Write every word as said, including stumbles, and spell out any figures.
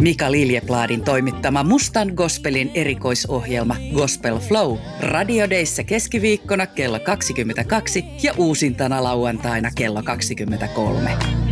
Mika Liljepladin toimittama Mustan gospelin erikoisohjelma Gospel Flow Radio Dayssä keskiviikkona kello kaksikymmentäkaksi ja uusintana lauantaina kello kaksikymmentäkolme.